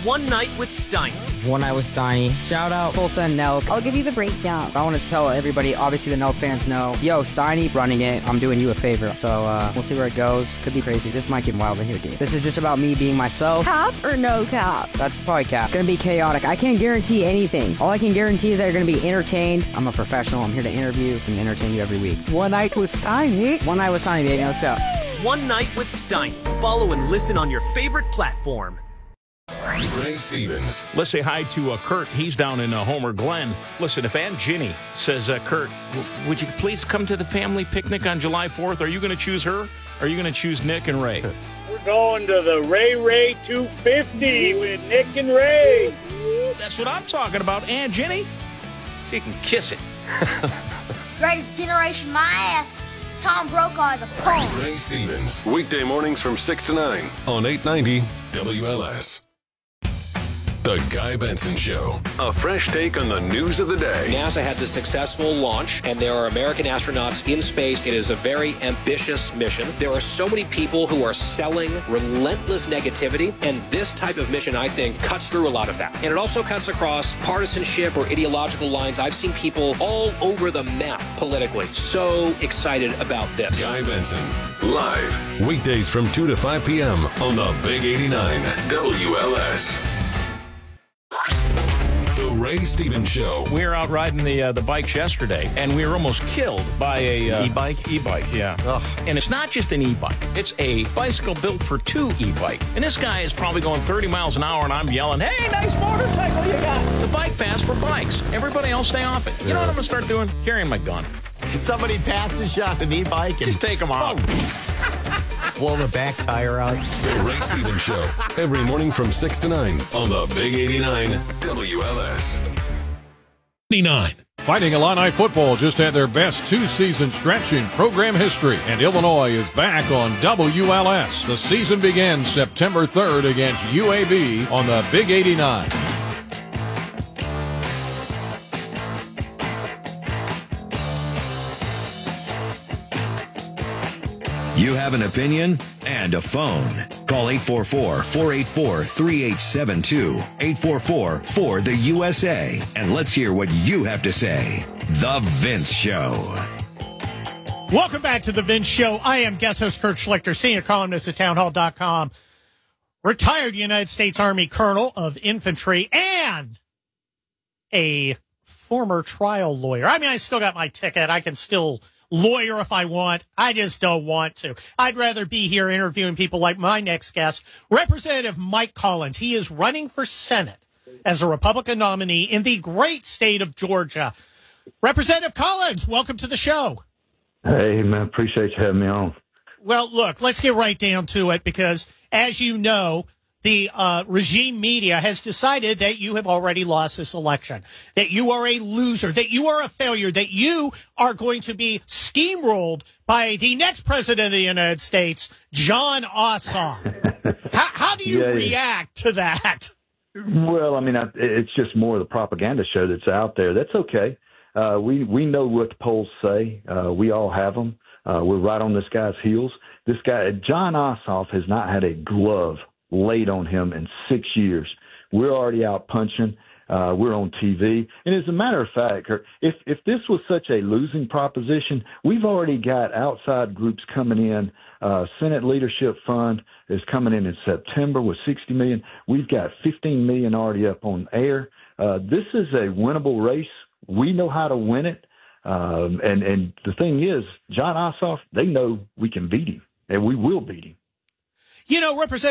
One Night with Steiny. One Night with Steiny. Shout out Full Send Nelk. I'll give you the breakdown. I want to tell everybody, obviously the Nelk fans know, yo, Steiny running it, I'm doing you a favor. So we'll see where it goes. Could be crazy. This might get wild in here, dude. This is just about me being myself. Cap or no cap? That's probably cap. It's gonna be chaotic. I can't guarantee anything. All I can guarantee is that you're gonna be entertained. I'm a professional. I'm here to interview and entertain you every week. One Night with Steiny. One Night with Steiny, baby. Let's go. One Night with Steiny. Follow and listen on your favorite platform. Ray Stevens. Let's say hi to Kurt. He's down in Homer Glen. Listen, if Aunt Ginny says, Kurt, would you please come to the family picnic on July 4th? Are you going to choose her? Or are you going to choose Nick and Ray? We're going to the Ray 250 with Nick and Ray. Ooh, that's what I'm talking about. Aunt Ginny, she can kiss it. Greatest generation, my ass. Tom Brokaw is a punk. Ray Stevens. Weekday mornings from 6 to 9 on 890 WLS. The Guy Benson Show. A fresh take on the news of the day. NASA had the successful launch, and there are American astronauts in space. It is a very ambitious mission. There are so many people who are selling relentless negativity, and this type of mission, I think, cuts through a lot of that. And it also cuts across partisanship or ideological lines. I've seen people all over the map politically. So excited about this. Guy Benson, live, weekdays from 2 to 5 p.m. on the Big 89 WLS. The Ray Stevens Show. We were out riding the bikes yesterday, and we were almost killed by a e-bike. E-bike, yeah. Ugh. And it's not just an e-bike; it's a bicycle built for two e-bike. And this guy is probably going 30 miles an hour, and I'm yelling, "Hey, nice motorcycle you got!" The bike pass for bikes. Everybody else stay off it. You know what I'm gonna start doing? Carrying my gun. Somebody passes you on an e-bike and just take them out. Blow the back tire out. The Ray Stevens Show. Every morning from 6 to 9 on the Big 89 WLS. 89. Fighting Illini football just had their best two-season stretch in program history, and Illinois is back on WLS. The season begins September 3rd against UAB on the Big 89. You have an opinion and a phone. Call 844-484-3872. 844-4-THE-USA. And let's hear what you have to say. The Vince Show. Welcome back to The Vince Show. I am guest host Kurt Schlichter, senior columnist at townhall.com, retired United States Army colonel of infantry, and a former trial lawyer. I mean, I still got my ticket. I can still lawyer if I want. I just don't want to. I'd rather be here interviewing people like my next guest, Representative Mike Collins. He is running for Senate as a Republican nominee in the great state of Georgia. Representative Collins, welcome to the show. Hey, man, appreciate you having me on. Well, look, let's get right down to it because, as you know, the regime media has decided that you have already lost this election, that you are a loser, that you are a failure, that you are going to be steamrolled by the next president of the United States, Jon Ossoff. How do you react to that? Well, I mean, it's just more of the propaganda show that's out there. That's okay. We know what the polls say. We all have them. We're right on this guy's heels. This guy, Jon Ossoff, has not had a glove laid on him in 6 years. We're already out punching. We're on TV. And as a matter of fact, if this was such a losing proposition, we've already got outside groups coming in. Senate Leadership Fund is coming in September with $60 million. We've got $15 million already up on air. This is a winnable race. We know how to win it. And the thing is, Jon Ossoff, they know we can beat him, and we will beat him. You know, Representative